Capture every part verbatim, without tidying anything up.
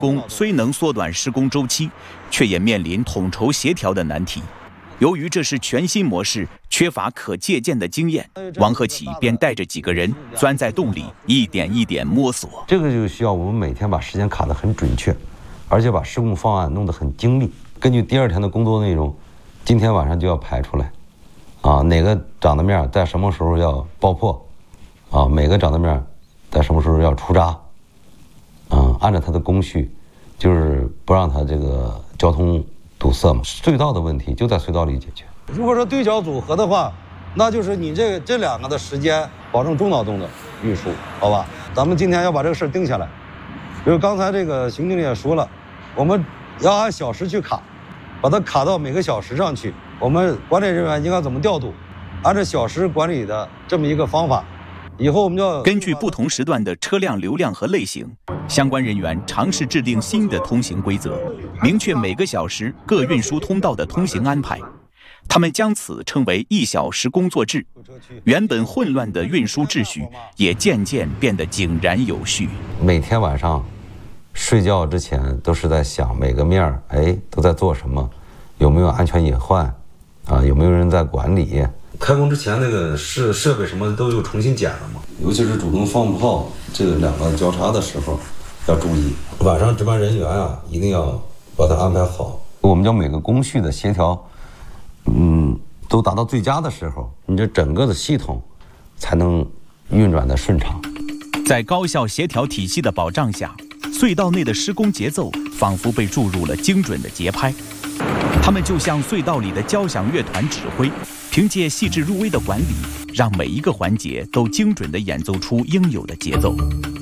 工虽能缩短施工周期，却也面临统筹协调的难题。由于这是全新模式，缺乏可借鉴的经验，王鹤启便带着几个人钻在洞里，一点一点摸索。 这个就需要我们每天把时间卡得很准确，而且把施工方案弄得很精密。根据第二天的工作内容，今天晚上就要排出来，啊，哪个长的面在什么时候要爆破，啊，每个长的面在什么时候要出渣，啊，按照它的工序，就是不让它这个交通堵塞嘛。隧道的问题就在隧道里解决。 如果说对角组合的话，那就是你这这两个的时间保证中脑洞的运输，好吧？咱们今天要把这个事儿定下来。比如刚才这个邢经理也说了，我们要按小时去卡，把它卡到每个小时上去。我们管理人员应该怎么调度，按照小时管理的这么一个方法。以后我们要根据不同时段的车辆流量和类型，相关人员尝试制定新的通行规则，明确每个小时各运输通道的通行安排。他们将此称为一小时工作制，原本混乱的运输秩序也渐渐变得井然有序。 每天晚上睡觉之前都是在想每个面儿，哎，都在做什么，有没有安全隐患，啊，有没有人在管理？开工之前那个设设备什么都又重新检了嘛，尤其是主动放炮这个两个交叉的时候要注意。晚上值班人员啊，一定要把它安排好。我们叫每个工序的协调，嗯，都达到最佳的时候，你这整个的系统才能运转的顺畅。 在高效协调体系的保障下，隧道内的施工节奏仿佛被注入了精准的节拍。他们就像隧道里的交响乐团指挥，凭借细致入微的管理，让每一个环节都精准地演奏出应有的节奏。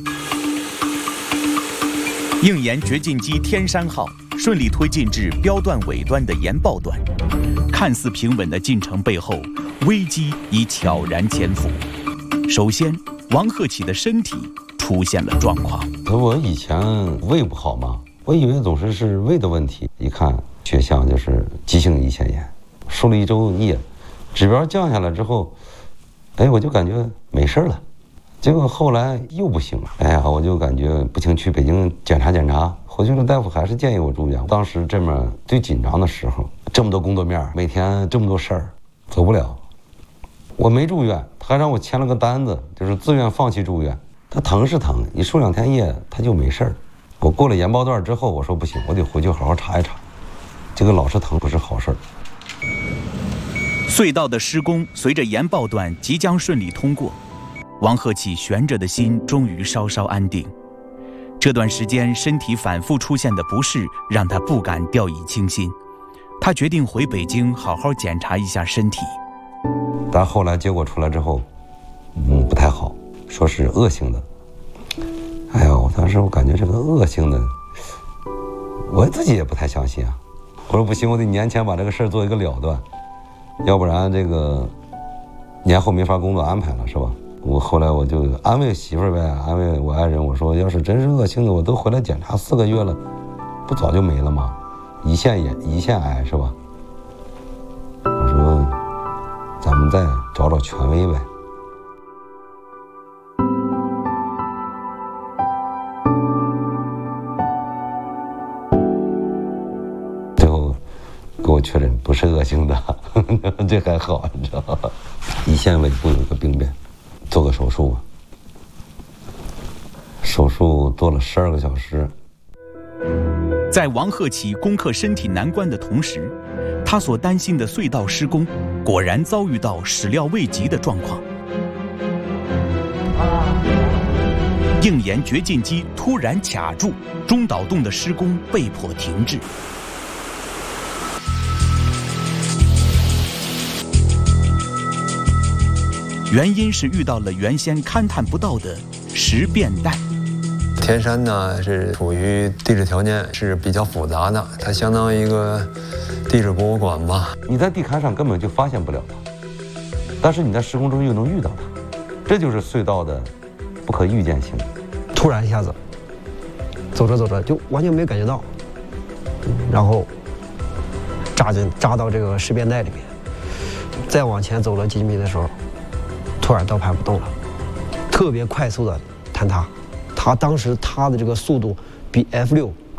应研掘进机天山号顺利推进至标段尾端的研爆段，看似平稳的进程背后，危机已悄然潜伏。首先，王鹤启的身体出现了状况。 我以前胃不好嘛，我以为总是是胃的问题，一看血象就是急性胰腺炎，输了一周液，指标降下来之后，哎，我就感觉没事了。结果后来又不行了，哎呀，我就感觉不行，去北京检查检查。回去了，大夫还是建议我住院。当时这么最紧张的时候，这么多工作面，每天这么多事儿，走不了。我没住院，他还让我签了个单子，就是自愿放弃住院。他疼是疼，你输两天液他就没事儿。我过了研报段之后，我说不行，我得回去好好查一查。这个老是疼不是好事儿。 隧道的施工随着研报段即将顺利通过，王鹤启悬着的心终于稍稍安定。这段时间身体反复出现的不适让他不敢掉以轻心，他决定回北京好好检查一下身体。 但后来结果出来之后，嗯，不太好，说是恶性的。哎呀，我当时我感觉这个恶性的，我自己也不太相信啊。我说不行，我得年前把这个事儿做一个了断，要不然这个年后没法工作安排了，是吧？我后来我就安慰媳妇儿呗，安慰我爱人，我说要是真是恶性的，我都回来检查四个月了，不早就没了吗？胰腺炎、胰腺癌是吧？我说咱们再找找权威呗。最后给我确诊不是恶性的，这还好，你知道吧？胰腺尾部有一个病变。做个手术吧，手术做了十二个小时。 在王鹤启攻克身体难关的同时，他所担心的隧道施工果然遭遇到始料未及的状况。应研掘进机突然卡住，中导洞的施工被迫停滞。原因是遇到了原先勘探不到的石变带。 天山呢是处于地质条件是比较复杂的，它相当于一个地质博物馆吧。 你在地勘上根本就发现不了它，但是你在施工中又能遇到它，这就是隧道的不可预见性。 突然一下子，走着走着就完全没感觉到，然后扎进扎到这个石变带里面，再往前走了几米的时候。突然倒盘不动了，特别快速的坍塌，它当时塌的这个速度比 F 六